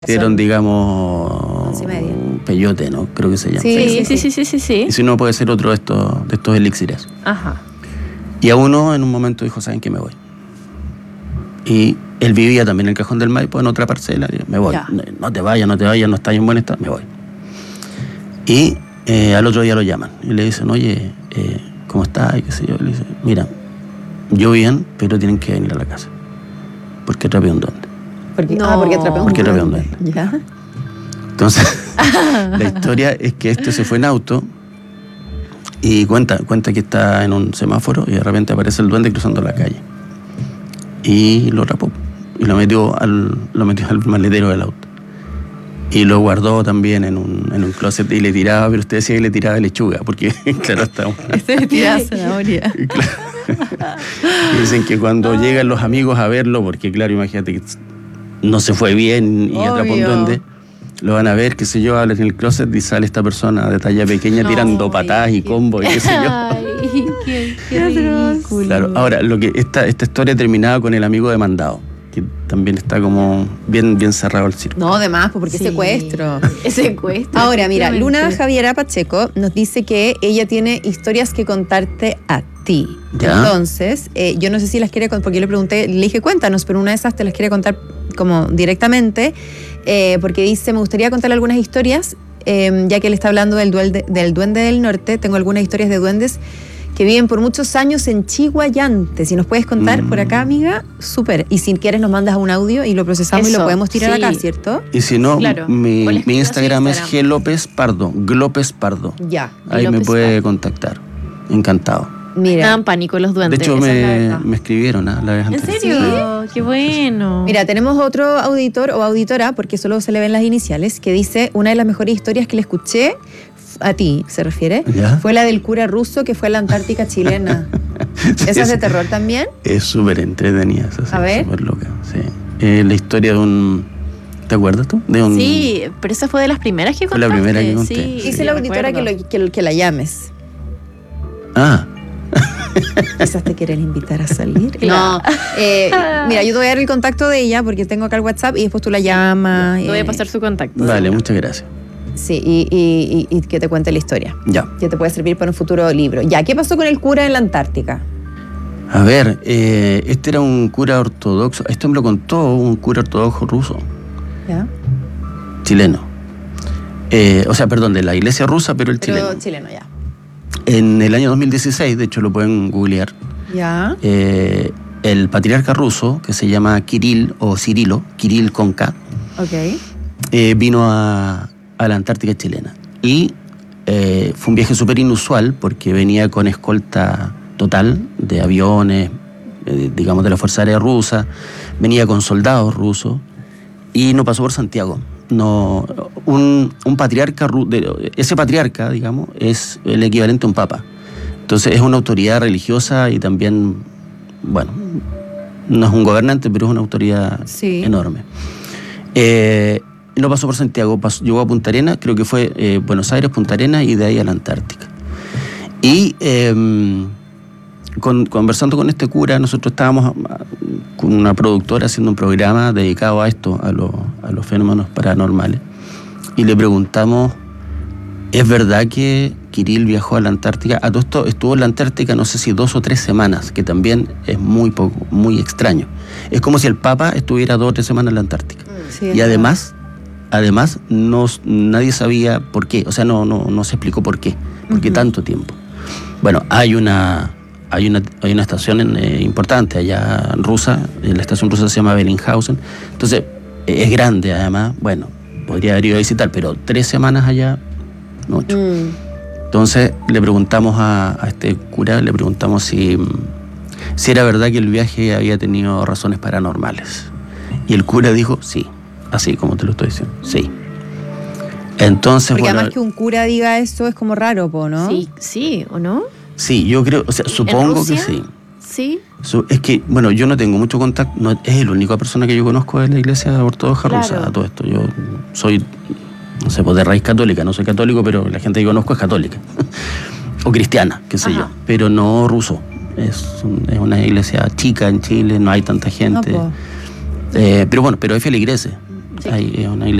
Hicieron, digamos, 11:30. peyote, ¿no? Creo que se llama. Sí. Y si no, puede ser otro de estos elixires. Ajá. Y a uno en un momento dijo, ¿saben qué? Me voy. Y él vivía también en el Cajón del Maipo, en otra parcela. Y me voy. No te vayas, no está en buen estado. Me voy. Y al otro día lo llaman. Y le dicen, oye, ¿cómo estás? Y qué sé yo. Le dice, mira, yo bien, pero tienen que venir a la casa. Porque atrapé un duende. Porque atrapé un duende. ¿Ya? Entonces, la historia es que se fue en auto y cuenta que está en un semáforo y de repente aparece el duende cruzando la calle. Y lo rapó. Y lo metió al maletero del auto. Y lo guardó también en un closet y le tiraba, pero usted decía que le tiraba lechuga, porque claro, está... Le tiraba zanahoria. Y dicen que cuando llegan los amigos a verlo, porque claro, imagínate que no se fue bien y atrapó un duende, lo van a ver, qué sé yo, hablan en el closet y sale esta persona de talla pequeña tirando patadas y combos y qué sé yo. Ay, qué ridículo. Claro, ahora, esta historia terminaba con el amigo demandado, que también está como bien cerrado el circo. No, además, porque es secuestro. Es secuestro. Ahora, mira, Luna Javiera Pacheco nos dice que ella tiene historias que contarte a ti. ¿Ya? Entonces, yo no sé si las quiere contar, porque yo le pregunté, le dije cuéntanos, pero una de esas te las quiere contar como directamente, porque dice, me gustaría contarle algunas historias, ya que él está hablando del duende del norte. Tengo algunas historias de duendes que viven por muchos años en Chiguayante. Si nos puedes contar por acá, amiga, súper. Y si quieres nos mandas un audio y lo procesamos y lo podemos tirar acá, ¿cierto? Y si no, claro. mi Instagram es Glópez Pardo. Ya. Ahí me puede contactar. Encantado. Mira. Me dan pánico los duendes. De hecho, me escribieron la vez ¿En anterior. serio? ¿Sí? Qué bueno. Mira, tenemos otro auditor o auditora, porque solo se le ven las iniciales, que dice, una de las mejores historias que le escuché, a ti se refiere, ¿Ya? fue la del cura ruso que fue a la Antártica chilena. ¿Esa es de terror también? Es súper entretenida. A ver. Súper loca, sí. La historia de un... ¿Te acuerdas tú? Sí, pero esa fue de las primeras que Fue la contaste. primera que conté. Sí, Dice la auditora que la llames. Ah, Quizás te quieren invitar a salir. Claro. No, mira, yo te voy a dar el contacto de ella porque tengo acá el WhatsApp y después tú la llamas. Te voy a pasar su contacto. vale, muchas gracias. Sí, y que te cuente la historia. Ya. Que te puede servir para un futuro libro. Ya, ¿qué pasó con el cura en la Antártica? A ver, este era un cura ortodoxo. Esto me lo contó un cura ortodoxo ruso, ¿Ya? chileno. O sea, perdón, de la iglesia rusa, pero el chileno. Pero chileno, ya. En el año 2016, de hecho lo pueden googlear, Ya. el patriarca ruso, que se llama Kirill o Cirilo, Kirill con K, Ok. vino a la Antártica chilena. Y fue un viaje súper inusual porque venía con escolta total de aviones, digamos de la Fuerza Aérea Rusa, venía con soldados rusos y no pasó por Santiago. No, un patriarca, ese patriarca, digamos, es el equivalente a un papa. Entonces es una autoridad religiosa y también, bueno, no es un gobernante, pero es una autoridad enorme. No pasó por Santiago, llegó a Punta Arenas, creo que fue Buenos Aires, Punta Arenas y de ahí a la Antártica. Y conversando con este cura, nosotros estábamos con una productora haciendo un programa dedicado a esto, a los fenómenos paranormales. Y le preguntamos, ¿es verdad que Kirill viajó a la Antártica? A todo esto estuvo en la Antártica no sé si 2 o 3 semanas, que también es muy poco, muy extraño. Es como si el Papa estuviera 2 o 3 semanas en la Antártica. Sí, y además nadie sabía por qué, o sea, no se explicó por qué tanto tiempo. Bueno, hay una estación importante allá rusa, la estación rusa se llama Bellinghausen, entonces es grande además, bueno, podría haber ido a visitar, pero 3 semanas allá, mucho. Entonces le preguntamos a este cura, le preguntamos si era verdad que el viaje había tenido razones paranormales. Y el cura dijo, sí, así como te lo estoy diciendo, sí. Entonces, Porque bueno, además que un cura diga eso es como raro, ¿no? Sí, ¿o no? sí, yo creo, o sea, supongo que sí. Sí. Es que, bueno, yo no tengo mucho contacto, no, es la única persona que yo conozco de la iglesia ortodoxa rusa, a todo esto. Yo soy, no sé, pues de raíz católica, no soy católico, pero la gente que conozco es católica. O cristiana, qué sé yo, pero no ruso. Es una iglesia chica en Chile, no hay tanta gente. No, pero bueno, pero hay feligreses. Sí. Ahí es una